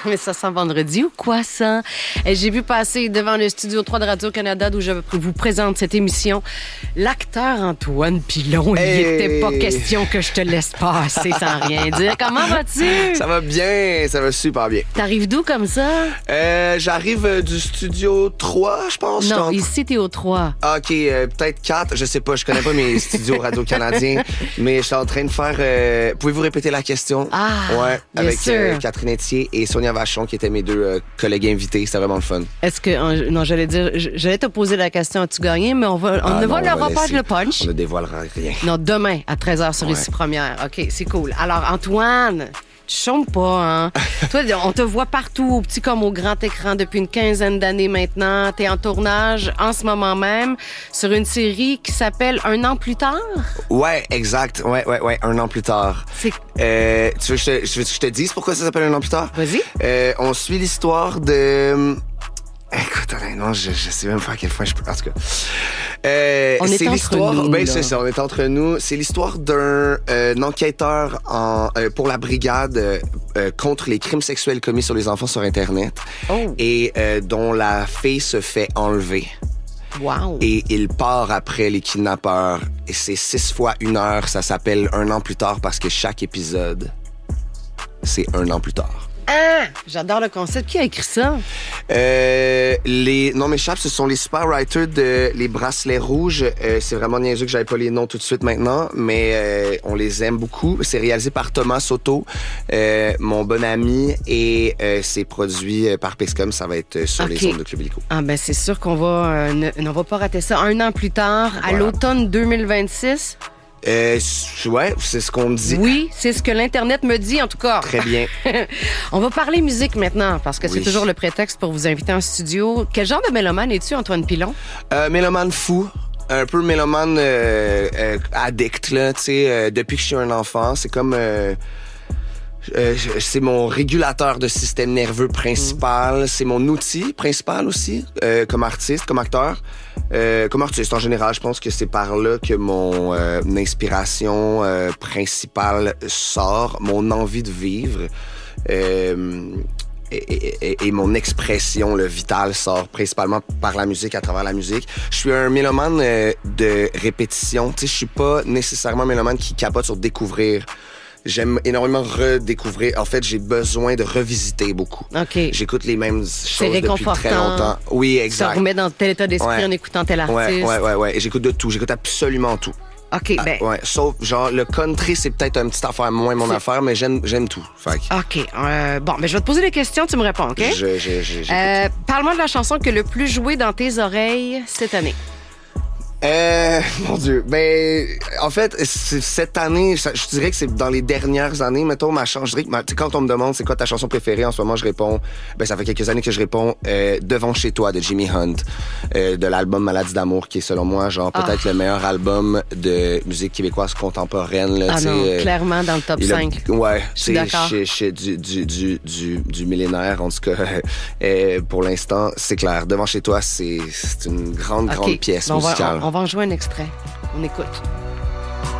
Mais ça sent vendredi ou quoi, ça? Et j'ai vu passer devant le Studio 3 de Radio-Canada d'où je vous présente cette émission l'acteur Antoine Pilon. Il n'était pas question que je te laisse passer sans rien dire. Comment vas-tu? Ça va bien, ça va super bien. T'arrives d'où comme ça? J'arrive du Studio 3, je pense. Non, ici, t'es au 3. Ah, OK, peut-être 4, je sais pas, je connais pas mes studios radio-canadiens, mais je suis en train de faire... Pouvez-vous répéter la question? Ah, ouais, bien avec sûr. Catherine Etier et Sonia Vachon, qui étaient mes deux collègues invités. C'était vraiment le fun. Est-ce que... non, j'allais te poser la question, as-tu gagné? Mais on ne volera pas le punch. On ne dévoilera rien. Non, demain, à 13h sur Ici Première. OK, c'est cool. Alors, Antoine... Tu chômes pas, hein? Toi, on te voit partout, au petit comme au grand écran, depuis une quinzaine d'années maintenant. T'es en tournage en ce moment même sur une série qui s'appelle Un an plus tard? Ouais, exact. Ouais. Un an plus tard. C'est... Tu veux que je te dise pourquoi ça s'appelle Un an plus tard? Vas-y. On suit l'histoire de... Écoute, non, je sais même pas à quel point je peux. En tout cas, c'est l'histoire. Nous, ben c'est ça, on est entre nous. C'est l'histoire d'un enquêteur pour la brigade contre les crimes sexuels commis sur les enfants sur Internet, et dont la fille se fait enlever. Wow. Et il part après les kidnappeurs. Et c'est 6 fois 1 heure. Ça s'appelle Un an plus tard parce que chaque épisode, c'est 1 an plus tard. Ah! J'adore le concept. Qui a écrit ça? Les noms m'échappent, ce sont les super writers de Les Bracelets Rouges. C'est vraiment niaiseux que j'avais pas les noms tout de suite maintenant, mais on les aime beaucoup. C'est réalisé par Thomas Soto, mon bon ami, et c'est produit par Pixcom. Ça va être sur les ondes de Club Illico. Ah ben c'est sûr qu'on va, on va pas rater ça. 1 an plus tard, à l'automne 2026. Ouais, c'est ce qu'on me dit. Oui, c'est ce que l'Internet me dit, en tout cas. Très bien. On va parler musique maintenant, parce que c'est toujours le prétexte pour vous inviter en studio. Quel genre de mélomane es-tu, Antoine Pilon? Mélomane fou. Un peu mélomane addict, là, tu sais. Depuis que je suis un enfant, c'est comme... c'est mon régulateur de système nerveux principal. C'est mon outil principal aussi, comme artiste, comme acteur. Comme artiste en général, je pense que c'est par là que mon inspiration principale sort, mon envie de vivre. Et mon expression, le vital, sort principalement par la musique, à travers la musique. Je suis un mélomane de répétition. Tu sais, je suis pas nécessairement un mélomane qui capote sur découvrir. J'aime énormément redécouvrir. En fait, j'ai besoin de revisiter beaucoup. OK. J'écoute les mêmes choses depuis très longtemps. Oui, exact. Ça remet dans tel état d'esprit en écoutant tel artiste. Ouais. Et j'écoute de tout. J'écoute absolument tout. OK, ben... Ouais, sauf, genre, le country, c'est peut-être une petite affaire, moins mon affaire, mais j'aime tout. Fait que... OK. Bon, ben je vais te poser des questions, tu me réponds, OK? Parle-moi de la chanson que le plus jouée dans tes oreilles cette année. Mon Dieu. Ben, en fait, cette année, je dirais que c'est dans les dernières années, mettons, je dirais que quand on me demande c'est quoi ta chanson préférée, en ce moment, je réponds, ça fait quelques années que je réponds, Devant chez toi de Jimmy Hunt, de l'album Maladie d'amour, qui est selon moi, genre, peut-être le meilleur album de musique québécoise contemporaine, là, clairement dans le top 5. Ouais. C'est d'accord. Du millénaire, en tout cas, pour l'instant, c'est clair. Devant chez toi, c'est une grande pièce musicale. On va en jouer un extrait. On écoute.